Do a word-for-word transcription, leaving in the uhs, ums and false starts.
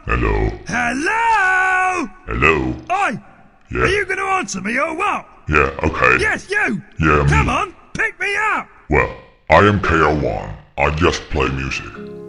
Hello? Hello? Hello? Oi! Yeah? Are you going to answer me or what? Yeah, okay. Yes, you! Yeah, me. Come on, pick me up! Well, I am K R one. I just play music.